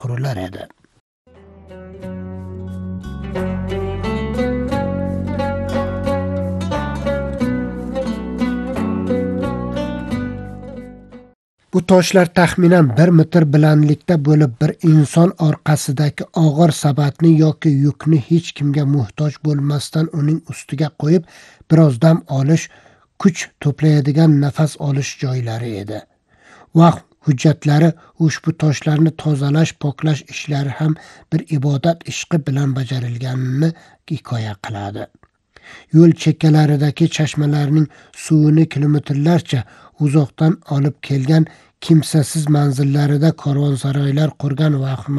qurilar edi. Bu toshlar taxminan 1 metr balandlikda bo'lib, bir inson orqasidagi og'ir sabatni yoki yukni hech kimga muhtoj bo'lmasdan uning ustiga qo'yib, biroz dam olish, kuch to'playdigan nafas olish joylari edi. Vaqf hujjatlari ushbu toshlarni tozalash, poklash ishlari ham bir ibodat ishqi bilan bajarilganini hikoya qiladi. Yo'l chekkalaridagi chashmalarning suvini kilometrlarcha uzoqdan olib kelgan, kimsasiz manzillarida karvonsaroylar qurgan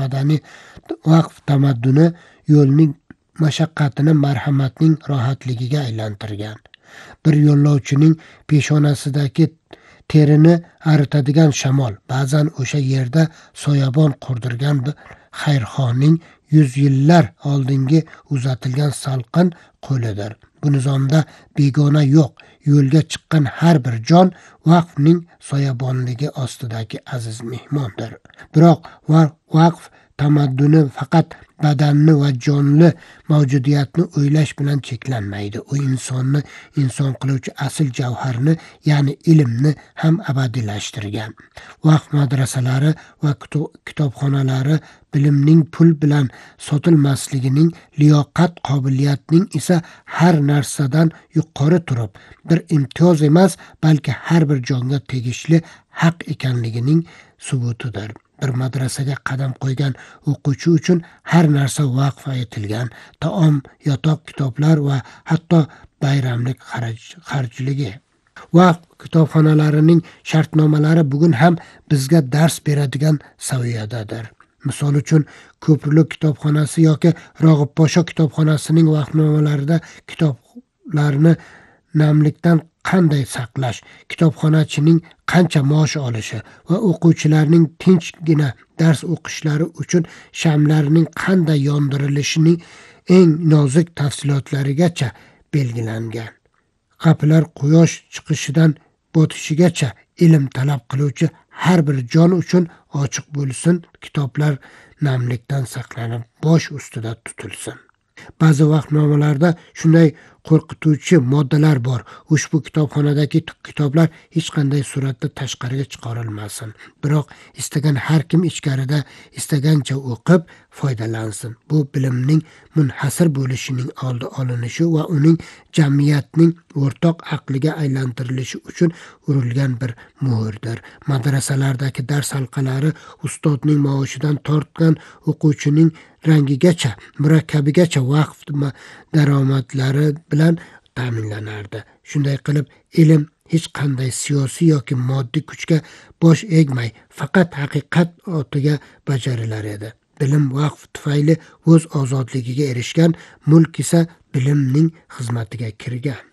vaqf tamadduni yo'lning mashaqqatini marhamatning rohatligiga aylantirgan. Bir yo'llovchining peshonasidagi terini aritadigan shamol, ba'zan o'sha yerda soyabon qurdirgan bir xayrxohning 100 yillar oldingi uzatilgan salqin qo'lidir. Bu nizomda begona yo'q. Yo'lga chiqqan har bir jon vaqfning soyabonligi ostidagi aziz mehmondir. Biroq vaqf tamadduni faqat badanni va jonli mavjudiyatni o'ylash bilan cheklanmaydi. U insonni inson qiluvchi asl javharni, ya'ni ilmni ham abadiylashtirgan. Vaqf madrasalari va kitobxonalari bilimning pul bilan sotilmasligining, liyoqat qobiliyatning esa har narsadan yuqori turib, bir imtiyoz emas, balki har bir jonga tegishli haq ekanligining subutidir. Bir madrasaga qadam qo'ygan o'quvchi uchun har narsa vaqf etilgan. Taom, yotoq, kitoblar va hatto bayramlik xarjligi. Vaqf kitobxonalarining shartnomalari bugun ham bizga dars beradigan saviyadadir. Misol uchun, Ko'prik kitobxonasi yoki Rog'ibposho kitobxonasining vaqfnomalarida kitoblarni namlikdan qanday saqlash, kitobxonachining qancha maosh olishi va o'quvchilarning tinchgina dars o'qishlari uchun shamlarning qanday yondirilishining eng nozik tafsilotlarigacha belgilangan. Qapılar quyosh chiqishidan botishigacha ilm talab qiluvchi har bir jon uchun ochiq bo'lsin, kitoblar namlikdan saqlanib, bosh ustida tutilsin. Ba'zi vaqtnomalarda shunday qo'rqituvchi moddalar bor. Ushbu kitobxonadagi kitoblar hech qanday suratda tashqariga chiqarilmasin. Biroq istagan har kim ichkarida istagancha o'qib foydalansin. Bu bilimning munhasir bo'lishining oldi olinishi va uning jamiyatning o'rtoq aqliga aylantirilishi uchun urilgan bir muhrdir. Madrasalardagi dars halqalari ustodning maoshidan tortgan o'quvchining rangigacha, murakkabigacha vaqf daromadlari bilan ta'minlanardi. Shunday qilib, ilm hech qanday siyosiy yoki moddiy kuchga bosh egmay, faqat haqiqat otiga bajarilar edi. Bilim vaqf tufayli o'z ozodligiga erishgan, mulk esa bilimning xizmatiga kirgan.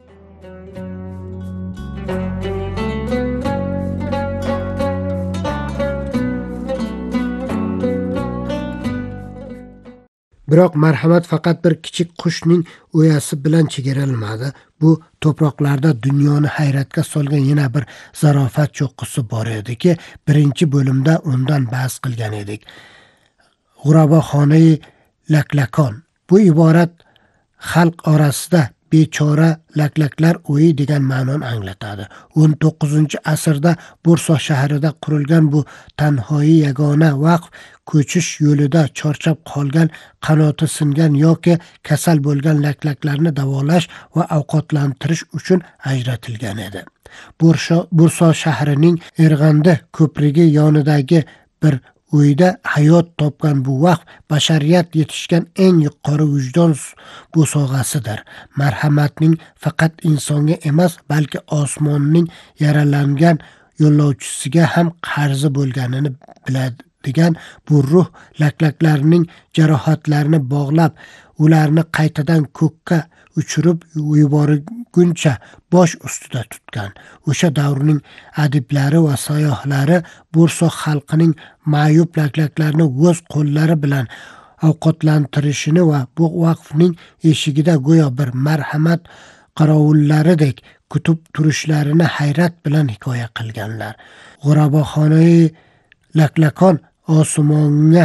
Biroq marhamat faqat bir kichik qushning o'yasi bilan chegaralmadi. Bu to'proqlarda dunyoni hayratga solgan yana bir zarofat cho'qqisi bor ediki, birinchi bo'limda undan bahs qilgan edik. G'uraboxonai laklakon. Bu iborat xalq orasida bechora laklaklar o'yi degan ma'noni anglatadi. 19-asrda Bursa shahrida qurilgan bu tanhoyi yagona vaqf ko'chish yo'lida charchab qolgan, qanoti singan yoki kasal bo'lgan laklaklarni davolash va ovqatlantirish uchun ajratilgan edi. Bursa shahrining Erg'andi ko'prigi yonidagi bir uyda hayot topgan bu vaqf bashariyat yetishgan eng yuqori vijdon bo'sog'asidir. Marhamatning faqat insonga emas, balki osmonning yaralangan yo'llovchisiga ham qarzi bo'lganini biladigan bu ruh laklaklarning jarohatlarini bog'lab, ularni qaytadan ko'kka uchirib yuborguncha bosh ustida tutgan. O'sha davrning adiblari va sayohlari Bursa xalqining ma'yub laklaklarni o'z qo'llari bilan ovqatlantirishini va bu vaqfning eshigida go'yo bir marhamat qorovullaridek kutib turishlarini hayrat bilan hikoya qilganlar. G'uraboxonai laklakon osmonga